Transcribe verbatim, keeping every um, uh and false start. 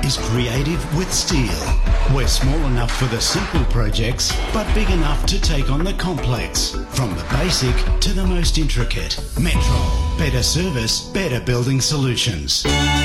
is Creative with Steel. We're small enough for the simple projects, but big enough to take on the complex. From the basic to the most intricate. Metro. Better service, better building solutions.